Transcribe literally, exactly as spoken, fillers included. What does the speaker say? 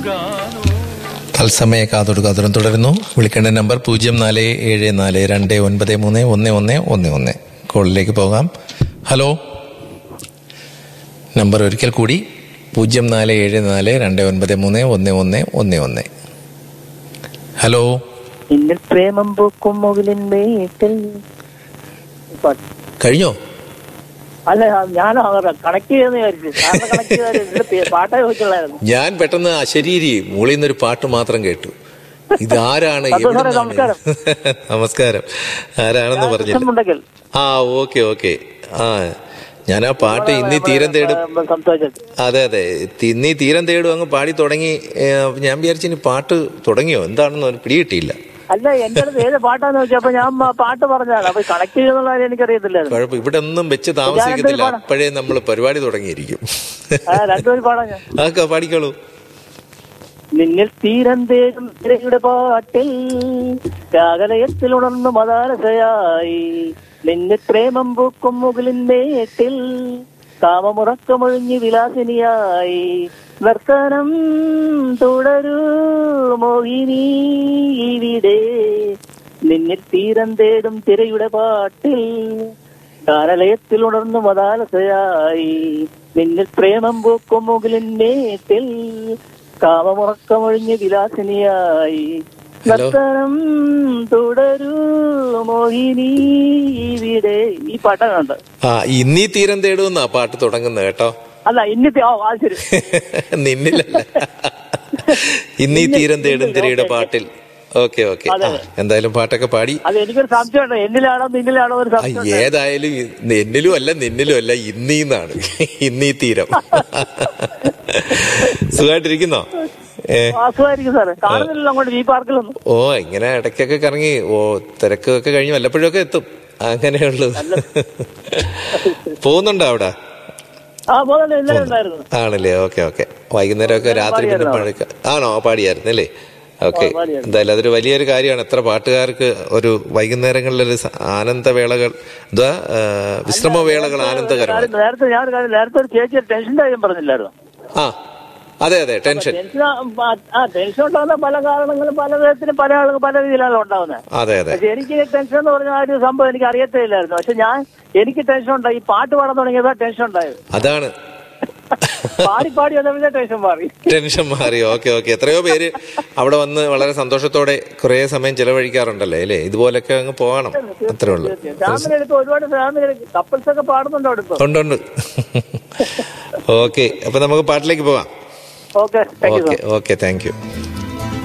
തത്സമയ കാതോട് കാതോരം തുടരുന്നു. വിളിക്കേണ്ട നമ്പർ പൂജ്യം നാല് ഏഴ് നാല് രണ്ട് ഒൻപത് മൂന്ന് ഒന്ന് ഒന്ന് ഒന്ന് ഒന്ന്. കോളിലേക്ക് പോകാം. ഹലോ, നമ്പർ ഒരിക്കൽ കൂടി പൂജ്യം നാല് ഏഴ് നാല് രണ്ട് ഒൻപത് മൂന്ന് ഒന്ന് ഒന്ന് ഒന്ന് ഒന്ന്. ഹലോ, പ്രേമം പൂക്കും മുകിലിൻ മേട്ടിൽ. കഴിഞ്ഞോ? അല്ല, ഞാൻ കണക്ട് ചെയ്യുന്ന പാട്ടേ ചോദിച്ചുള്ളായിരുന്നു. ഞാൻ പെട്ടെന്ന് അശരീരി മൂളിൽ നിന്നൊരു പാട്ട് മാത്രം കേട്ടു. ഇതാരാണ്? നമസ്കാരം. ആരാണെന്ന് പറഞ്ഞു? ആ, ഓക്കെ ഓക്കെ. ആ, ഞാൻ ആ പാട്ട് ഇന്നീ തീരം തേടും. അതെ അതെ, ഇന്നീ തീരം തേടും അങ്ങ് പാടി തുടങ്ങി. ഞാൻ വിചാരിച്ചു ഇനി പാട്ട് തുടങ്ങിയോ എന്താണെന്ന് പിടികിട്ടിയില്ല. അല്ല, എന്റെ അടുത്ത് ഏത് പാട്ടാന്ന് വെച്ചപ്പോ ഞാൻ പാട്ട് പറഞ്ഞാണ്. അപ്പൊ കണക്ട് ചെയ്യുന്നുള്ള കാര്യം എനിക്കറിയത്തില്ല. കുഴപ്പം, ഇവിടെ ഒന്നും വെച്ച് താമസിക്കത്തില്ല. അപ്പോഴേ നമ്മൾ പരിപാടി തുടങ്ങിയിരിക്കും. രണ്ടുപേരും പാടാ ഞാൻ. ആ, പാടിക്കോളൂ. നിന്നിൽ തീരം തേടും തിരയുടെ പാട്ടിൽ രാഗലയത്തിൽ ഉണർന്നു മതാരസയായി. നിന്നിൽ പ്രേമം പൂക്കും മുകിലിൻ മേട്ടിൽ കാമമുറക്കമൊഴിഞ്ഞ് വിലാസിനിയായി. നർത്തനം തുടരൂ മോഹിനി ഇവിടെ. നിന്നിൽ തീരം തേടും തിരയുടെ പാട്ടിൽ കാലലയത്തിൽ ഉണർന്നു മതാലസയായി. നിന്നിൽ പ്രേമം പൂക്കും മുകിലിൻ മേട്ടിൽ കാമമുറക്കമൊഴിഞ്ഞ് വിലാസിനിയായി. നർത്തനം തുടരൂ മോഹിനി ഇവിടെ. ഈ പാട്ടാണ്. ആ, ഇന്നീ തീരം തേടുമെന്നാ പാട്ട് തുടങ്ങുന്നത് കേട്ടോ. അല്ല, ഇന്നത്തെ ശരി, നിന്നിലല്ല, ഇന്നീ തീരം തേടും തിരയുടെ പാട്ടിൽ. Okay okay. എന്തായാലും പാട്ടൊക്കെ പാടി. അത് എനിക്കൊരു സംശയമുണ്ടോ, എന്നിലാണോ നിന്നിലാണോ ഒരു സംശയം. ഏതായാലും എന്നിലും അല്ല നിന്നിലും അല്ല, ഇന്നീന്നാണ്. ഇന്നീ തീരം. സുഖമായിട്ടിരിക്കുന്നോ? ഓ, ഇങ്ങനെ ഇടയ്ക്കൊക്കെ കറങ്ങി. ഓ, തിരക്കൊക്കെ കഴിഞ്ഞ് വല്ലപ്പോഴൊക്കെ എത്തും. അങ്ങനെയുള്ളു. പോകുന്നുണ്ടോ അവിടെ? ആണല്ലേ? Okay okay. വൈകുന്നേരമൊക്കെ രാത്രി പിന്നെ പഴക്ക ആണോ? പാടിയായിരുന്നു അല്ലേ? ഓക്കെ. എന്തായാലും അതൊരു വലിയൊരു കാര്യമാണ്. എത്ര പാട്ടുകാർക്ക് ഒരു വൈകുന്നേരങ്ങളിലൊരു ആനന്ദവേളകൾ, എന്താ വിശ്രമവേളകൾ ആനന്ദകരമാണ്. നേരത്തെ ഞാൻ നേരത്തെ ഒരു ചേച്ചി ടെൻഷൻ കാര്യം പറഞ്ഞില്ലായിരുന്നു? ആ, അതെ അതെ, ടെൻഷൻ. ടെൻഷൻ ഉണ്ടാകുന്ന പല കാരണങ്ങളും പല വിധത്തിലും പല ആളുകൾ പല രീതിയിലാണ് ഉണ്ടാവുന്നത്. അതെ അതെ. പക്ഷെ എനിക്ക് ടെൻഷൻ എന്ന് പറഞ്ഞ ആ ഒരു സംഭവം എനിക്ക് അറിയത്തില്ലായിരുന്നു. പക്ഷെ ഞാൻ എനിക്ക് ടെൻഷൻ ഉണ്ടായി. ഈ പാട്ട് പാടാൻ തുടങ്ങിയതാ ടെൻഷൻ ഉണ്ടായത്. അതാണ്. പാടി പാടി വന്നപ്പോഴേ ടെൻഷൻ മാറി. ടെൻഷൻ മാറി. Okay okay. എത്രയോ പേര് അവിടെ വന്ന് വളരെ സന്തോഷത്തോടെ കുറെ സമയം ചെലവഴിക്കാറുണ്ടല്ലേ അല്ലേ? ഇതുപോലൊക്കെ അങ്ങ് പോകണം, അത്രേ ഉള്ളൂ. ഫാമിലി എടുത്ത് ഒരുപാട് ഫാമിലി കപ്പിൾസ് ഒക്കെ പാടുന്നുണ്ടോ അടുത്ത്? ഉണ്ട് ഉണ്ട്. ഓക്കെ, അപ്പൊ നമുക്ക് പാട്ടിലേക്ക് പോവാം. Okay okay okay, thank you.